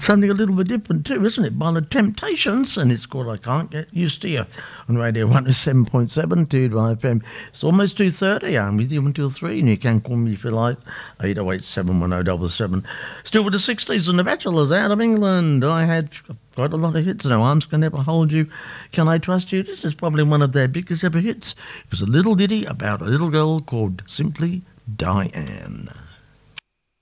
something a little bit different too, isn't it? By the Temptations, and it's called I Can't Get Used to You on Radio 107.7 2 FM. It's almost 2:30. I'm with you until 3, and you can call me if you like, 808 71077. Still with the 60s and the Bachelors out of England. I had quite a lot of hits. No Arms Can Never Hold You. Can I Trust You? This is probably one of their biggest ever hits. It was a little ditty about a little girl called Simply Diane.